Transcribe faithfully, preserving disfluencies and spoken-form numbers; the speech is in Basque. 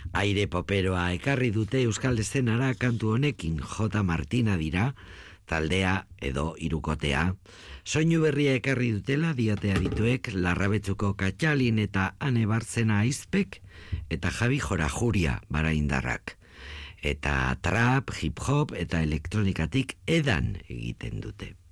Aire poperoa ekarri dute euskal eszenara kantu honekin. J. Martina dira, taldea edo hirukotea. Soinu berria ekarri dutela diatea dituek Larrabetzuko Katxalin eta Ane Bartzena Aizpek eta Javi Jorajuria Baraindarrak. Eta trap, hip hop eta elektronikatik edan egiten dute.